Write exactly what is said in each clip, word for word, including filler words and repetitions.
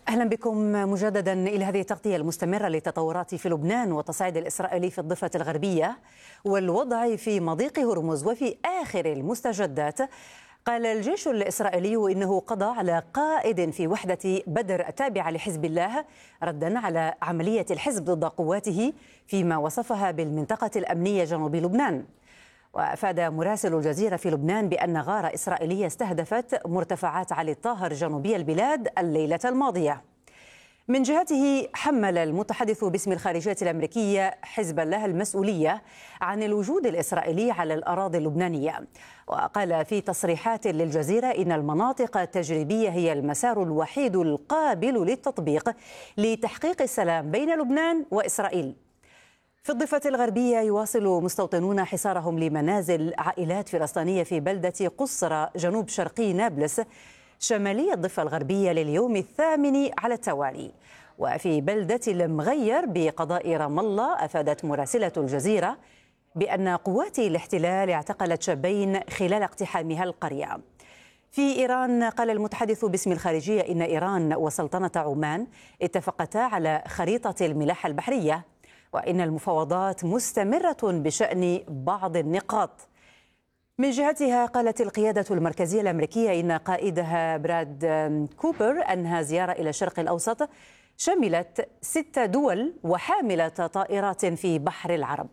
أهلا بكم مجددا إلى هذه التغطية المستمرة للتطورات في لبنان والتصعيد الإسرائيلي في الضفة الغربية والوضع في مضيق هرمز. وفي آخر المستجدات قال الجيش الإسرائيلي إنه قضى على قائد في وحدة بدر التابعة لحزب الله ردا على عملية الحزب ضد قواته فيما وصفها بالمنطقة الأمنية جنوب لبنان. وأفاد مراسل الجزيرة في لبنان بأن غارة إسرائيلية استهدفت مرتفعات علي الطاهر جنوبي البلاد الليلة الماضية. من جهته حمل المتحدث باسم الخارجية الأمريكية حزب الله المسؤولية عن الوجود الإسرائيلي على الأراضي اللبنانية، وقال في تصريحات للجزيرة إن المناطق التجريبية هي المسار الوحيد القابل للتطبيق لتحقيق السلام بين لبنان وإسرائيل. في الضفة الغربية يواصل مستوطنون حصارهم لمنازل عائلات فلسطينية في بلدة قصرى جنوب شرقي نابلس شمالية الضفة الغربية لليوم الثامن على التوالي. وفي بلدة المغير بقضاء رام الله أفادت مراسلة الجزيرة بأن قوات الاحتلال اعتقلت شابين خلال اقتحامها القرية. في إيران قال المتحدث باسم الخارجية إن إيران وسلطنة عمان اتفقتا على خريطة الملاحة البحرية، وإن المفاوضات مستمرة بشأن بعض النقاط. من جهتها قالت القيادة المركزية الأمريكية إن قائدها براد كوبر أنهى زيارة إلى الشرق الأوسط شملت ست دول وحاملة طائرات في بحر العرب.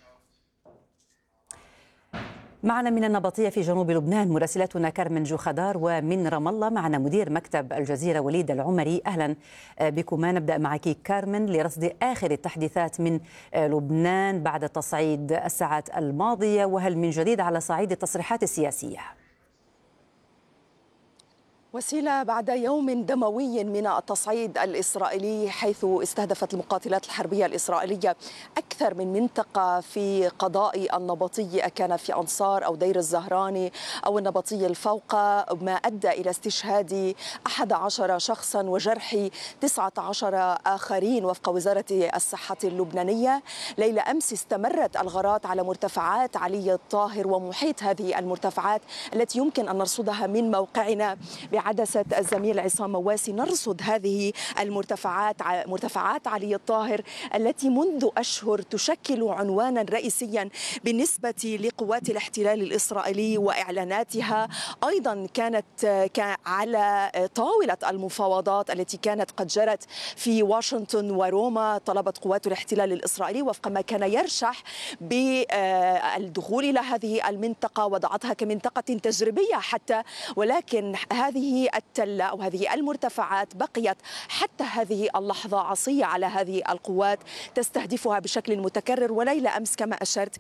معنا من النبطية في جنوب لبنان مراسلتنا كارمن جوخدار، ومن رام الله معنا مدير مكتب الجزيرة وليد العمري. أهلا بكما. نبدأ معك كارمن لرصد آخر التحديثات من لبنان بعد تصعيد الساعات الماضية، وهل من جديد على صعيد التصريحات السياسية؟ وسيلة بعد يوم دموي من التصعيد الإسرائيلي حيث استهدفت المقاتلات الحربية الإسرائيلية أكثر من منطقة في قضاء النبطي، كان في أنصار أو دير الزهراني أو النبطي الفوقة، ما أدى إلى استشهاد أحد عشر شخصا وجرح تسعة عشر آخرين وفق وزارة الصحة اللبنانية. ليلة أمس استمرت الغارات على مرتفعات علي الطاهر ومحيط هذه المرتفعات التي يمكن أن نرصدها من موقعنا بعدسة الزميل عصام مواسي. نرصد هذه المرتفعات مرتفعات علي الطاهر التي منذ أشهر تشكل عنوانا رئيسيا بالنسبة لقوات الاحتلال الإسرائيلي وإعلاناتها. أيضا كانت على طاولة المفاوضات التي كانت قد جرت في واشنطن وروما. طلبت قوات الاحتلال الإسرائيلي وفق ما كان يرشح بالدخول إلى هذه المنطقة، وضعتها كمنطقة تجريبية حتى، ولكن هذه التلة أو هذه المرتفعات بقيت حتى هذه اللحظة عصية على هذه القوات تستهدفها بشكل متكرر. وليلة أمس كما أشرت